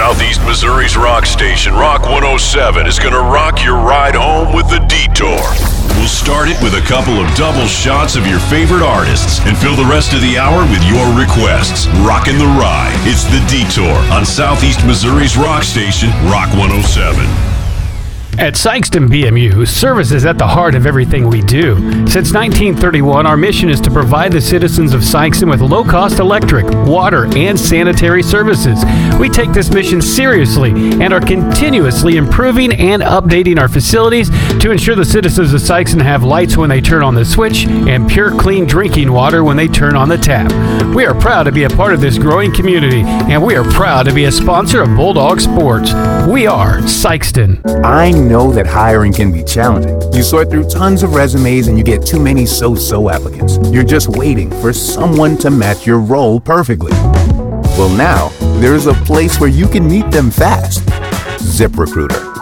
Southeast Missouri's rock station, Rock 107, is going to rock your ride home with The Detour. We'll start it with a couple of double shots of your favorite artists and fill the rest of the hour with your requests. Rockin' the ride. It's The Detour on Southeast Missouri's rock station, Rock 107. At Sikeston BMU, service is at the heart of everything we do. Since 1931, our mission is to provide the citizens of Sikeston with low-cost electric, water, and sanitary services. We take this mission seriously and are continuously improving and updating our facilities to ensure the citizens of Sikeston have lights when they turn on the switch and pure, clean drinking water when they turn on the tap. We are proud to be a part of this growing community, and we are proud to be a sponsor of Bulldog Sports. We are Sikeston. I know that hiring can be challenging. You sort through tons of resumes and you get too many so-so applicants. You're just waiting for someone to match your role perfectly. Well, now there's a place where you can meet them fast. ZipRecruiter.